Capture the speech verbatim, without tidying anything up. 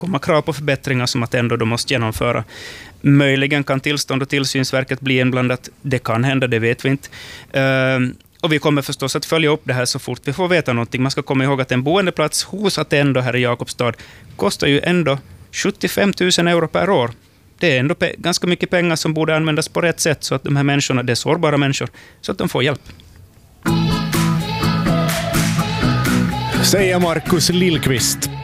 komma krav på förbättringar som Attendo då måste genomföra. Möjligen kan tillstånd och tillsynsverket bli inblandat. Det kan hända, det vet vi inte. Uh, och vi kommer förstås att följa upp det här så fort vi får veta någonting. Man ska komma ihåg att en boendeplats hos Attendo här i Jakobstad kostar ju ändå sjuttiofem tusen euro per år. Det är ändå pe- ganska mycket pengar som borde användas på rätt sätt så att de här människorna, det är sårbara människor, så att de får hjälp. Säger Markus Lillqvist.